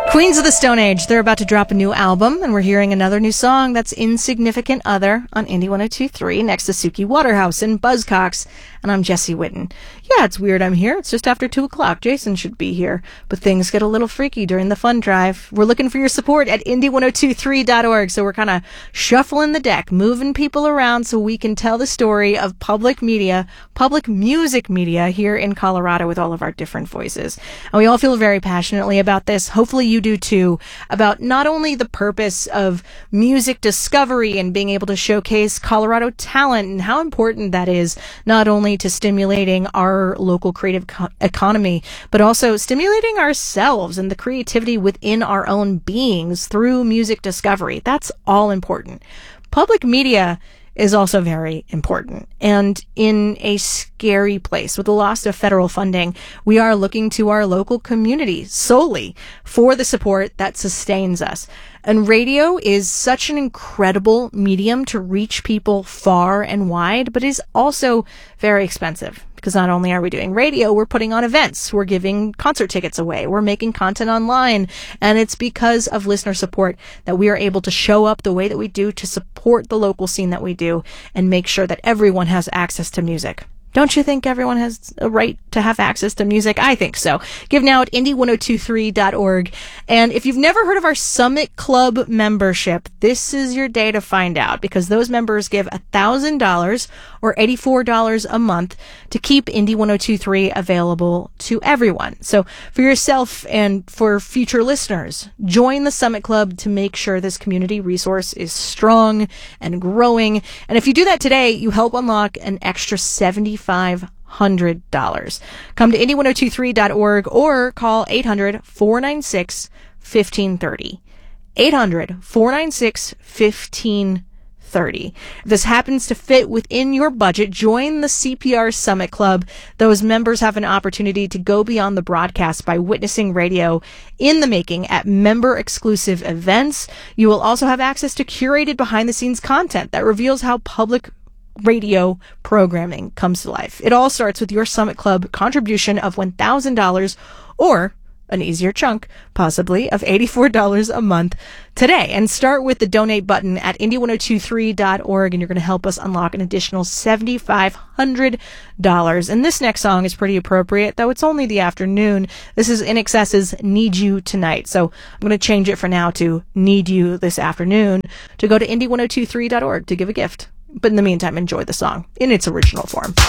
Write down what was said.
Queens of the Stone Age, they're about to drop a new album, and we're hearing another new song. That's Insignificant Other on Indie 102.3 next to Suki Waterhouse and Buzzcocks. And I'm Jesse Witten. Yeah, it's weird I'm here. It's just after 2 o'clock. Jason should be here. But things get a little freaky during the fund drive. We're looking for your support at indie1023.org. So we're kind of shuffling the deck, moving people around so we can tell the story of public music media here in Colorado with all of our different voices. And we all feel very passionately about this. Hopefully you do too, about not only the purpose of music discovery and being able to showcase Colorado talent and how important that is, not only to stimulating our local creative economy, but also stimulating ourselves and the creativity within our own beings through music discovery. That's all important. Public media is also very important. And in a scary place with the loss of federal funding, we are looking to our local community solely for the support that sustains us. And radio is such an incredible medium to reach people far and wide, but is also very expensive. Because not only are we doing radio, we're putting on events, we're giving concert tickets away, we're making content online, and it's because of listener support that we are able to show up the way that we do to support the local scene that we do and make sure that everyone has access to music. Don't you think everyone has a right to have access to music? I think so. Give now at indie1023.org. And if you've never heard of our Summit Club membership, this is your day to find out, because those members give $1,000 or $84 a month to keep Indie 1023 available to everyone. So for yourself and for future listeners, join the Summit Club to make sure this community resource is strong and growing. And if you do that today, you help unlock an extra $7,500. Come to indie1023.org or call 800-496-1530. 800-496-1530. If this happens to fit within your budget, join the CPR Summit Club. Those members have an opportunity to go beyond the broadcast by witnessing radio in the making at member-exclusive events. You will also have access to curated behind-the-scenes content that reveals how public radio programming comes to life. It all starts with your Summit Club contribution of $1,000 or an easier chunk, possibly, of $84 a month today. And start with the donate button at indie1023.org, and you're going to help us unlock an additional $7,500. And this next song is pretty appropriate, though it's only the afternoon. This is INXS's Need You Tonight. So I'm going to change it for now to Need You This Afternoon to go to indie1023.org to give a gift. But in the meantime, enjoy the song in its original form.